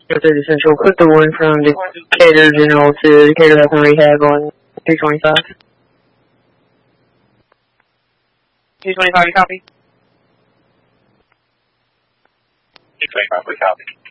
30 Central, click the one from Decatur General to Decatur Health and Rehab on 225. 225, you copy? 225, we copy.